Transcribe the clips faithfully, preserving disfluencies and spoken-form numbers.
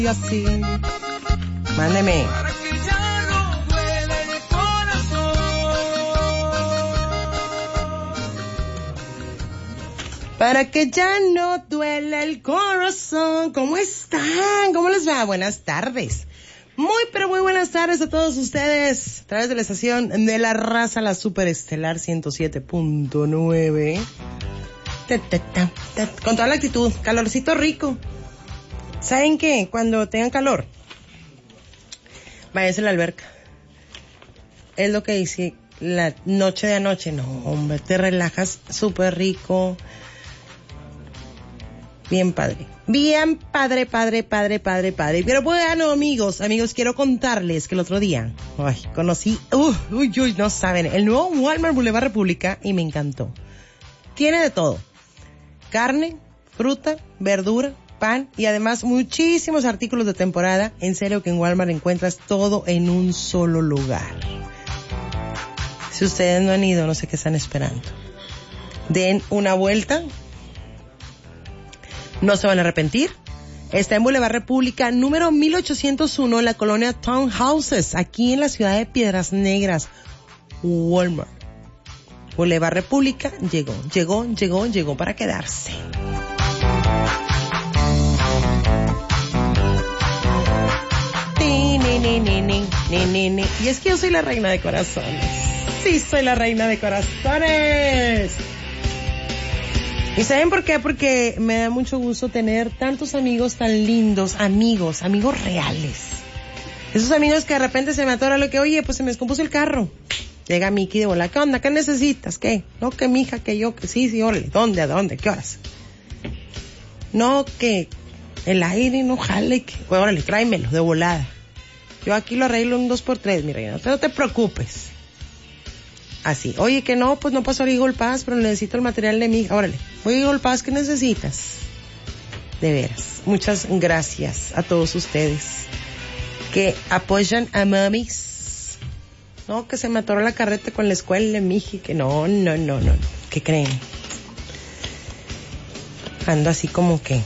Y así. Mándeme. Para que ya no duele el corazón. ¿Cómo están? ¿Cómo les va? Buenas tardes. Muy, pero muy buenas tardes a todos ustedes. A través de la estación de la raza, la Superestelar ciento siete punto nueve. Con toda la actitud. Calorcito rico. ¿Saben qué? Cuando tengan calor, váyanse a la alberca. Es lo que dice la noche de anoche. No, hombre, te relajas súper rico. Bien padre. Bien padre, padre, padre, padre, padre. Pero bueno, amigos, amigos, quiero contarles que el otro día, ay, conocí, uh, uy, uy, no saben, el nuevo Walmart Boulevard República y me encantó. Tiene de todo. Carne, fruta, verdura, pan y además muchísimos artículos de temporada. En serio que en Walmart encuentras todo en un solo lugar. Si ustedes no han ido, no sé qué están esperando. Den una vuelta. No se van a arrepentir. Está en Boulevard República, número mil ochocientos uno, en la colonia Townhouses, aquí en la ciudad de Piedras Negras. Walmart. Boulevard República llegó, llegó, llegó, llegó para quedarse. Y es que yo soy la reina de corazones. Sí, soy la reina de corazones. ¿Y saben por qué? Porque me da mucho gusto tener tantos amigos tan lindos, amigos, amigos reales. Esos amigos que de repente se me atora lo que, oye, pues se me descompuso el carro. Llega Miki de bola, ¿qué onda? ¿Qué necesitas? ¿Qué? No, que mi hija, que yo, que sí, sí, órale. ¿Dónde? ¿A dónde? ¿Qué horas? No, que el aire no jale, que, pues, órale, tráemelo de volada. Yo aquí lo arreglo un dos por tres, mi reina, no te preocupes. Así, oye, que no, pues no pasó a Eagle Pass, pero necesito el material de mi hija. Órale, oye, Eagle Pass, ¿qué necesitas? De veras, muchas gracias a todos ustedes que apoyan a mamis. No, que se me atoró la carreta con la escuela de mi hija, que no, no, no, no, no. ¿Qué creen? Ando así como que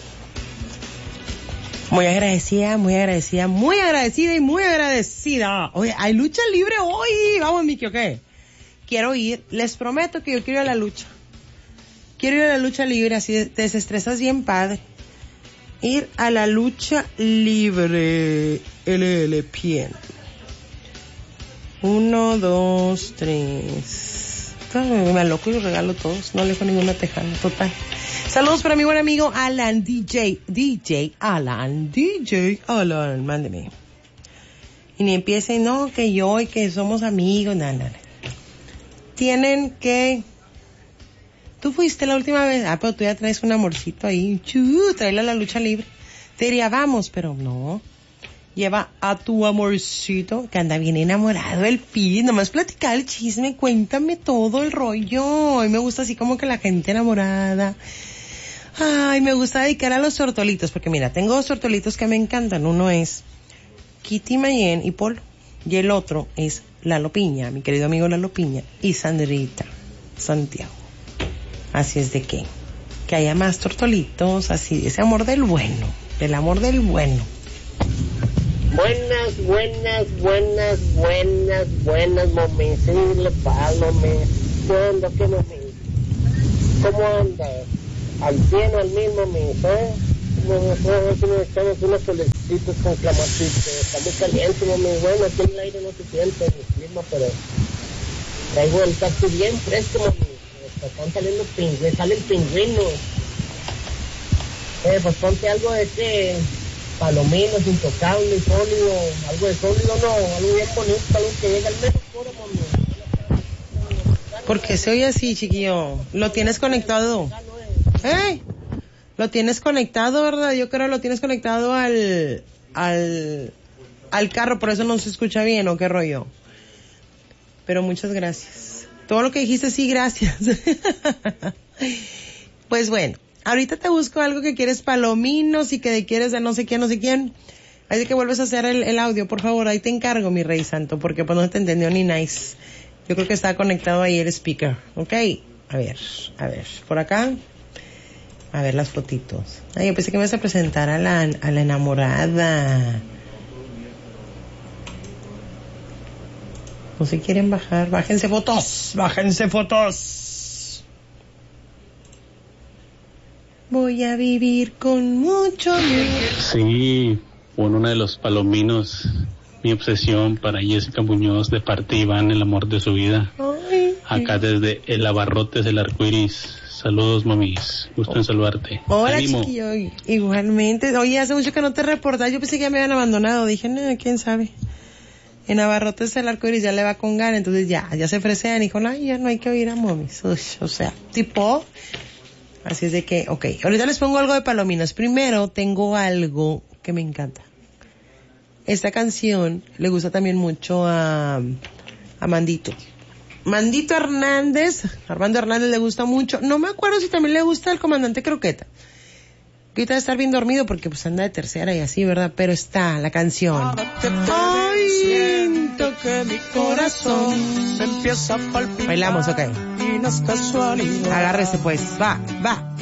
muy agradecida, muy agradecida, muy agradecida y muy agradecida. Oye, hay lucha libre hoy. Vamos, Miki, ¿ok? Quiero ir, les prometo que yo quiero ir a la lucha. Quiero ir a la lucha libre, así te desestresas bien padre. Ir a la lucha libre. L L P N. Uno, dos, tres. Me aloco y los regalo todos. No le dejo ninguna tejana, total. Saludos para mi buen amigo Alan, D J. D J Alan. D J Alan, mándeme. Y ni empiecen, no, que yo y que somos amigos, nada, nada. Tienen que... Tú fuiste la última vez. Ah, pero tú ya traes un amorcito ahí. Chú, tráela a la lucha libre. Te diría, vamos, pero no. Lleva a tu amorcito, que anda bien enamorado, el Pi. Nomás platicar el chisme, cuéntame todo el rollo. A mí me gusta así como que la gente enamorada. Ay, me gusta dedicar a los tortolitos, porque mira, tengo dos tortolitos que me encantan. Uno es Kitty Mayen y Polo. Y el otro es Lalo Piña, mi querido amigo Lalo Piña, y Sandrita Santiago. Así es de que, que haya más tortolitos, así, ese amor del bueno, del amor del bueno. Buenas, buenas, buenas, buenas, buenas, mami, sí, le palo, me, ¿qué qué mami? ¿Cómo andas? Al cien, al mil, mami, ¿eh? Bueno, nos echamos unos solecitos con clamacito, está muy caliente, mami, bueno, aquí el aire no se siente, el clima, pero traigo el taxi bien fresco, mami, están saliendo pingüinos, salen pingüinos, eh, pues ponte algo de este, palominos, intocable, sólido, algo de sólido, no, algo bien bonito, algo que llega al menos por mami. ¿Por qué se oye así, chiquillo? ¿Lo tienes conectado? ¿Eh? Lo tienes conectado, ¿verdad? Yo creo que lo tienes conectado al, al, al carro, por eso no se escucha bien, ¿o qué rollo? Pero muchas gracias. Todo lo que dijiste, sí, gracias. Pues bueno, ahorita te busco algo que quieres palominos y que quieres de no sé quién, no sé quién. Así que vuelves a hacer el, el audio, por favor, ahí te encargo, mi rey santo, porque pues no te entendió ni nice. Yo creo que está conectado ahí el speaker, ¿ok? A ver, a ver, por acá. A ver las fotitos. Ay, yo pensé que me ibas a presentar a la, a la enamorada. No se quieren bajar. Bájense fotos. Bájense fotos. Voy a vivir con mucho amor. Sí, con uno de los palominos. Mi obsesión para Jessica Muñoz de parte Iván, el amor de su vida. Ay, acá desde el Abarrotes del Arcoiris. Saludos, mamis. Gusto en saludarte. Hola, Ánimo. chiquillo. Igualmente. Oye, hace mucho que no te reportas. Yo pensé que ya me habían abandonado. Dije, no, quién sabe. En Abarrotes del Arcoiris ya le va con gana. Entonces ya, ya se fresean. Y dijo, no, ya no hay que oír a mamis. Uy, o sea, tipo. Así es de que, ok. Ahorita les pongo algo de palominos. Primero, tengo algo que me encanta. Esta canción le gusta también mucho a, a Mandito. Mandito Hernández, Armando Hernández le gusta mucho. No me acuerdo si también le gusta al comandante Croqueta. Que ahorita debe estar bien dormido porque pues anda de tercera y así, ¿verdad? Pero está la canción. Ay, siento que mi corazón empieza a palpitar. Bailamos, ok. Agárrese pues, va, va.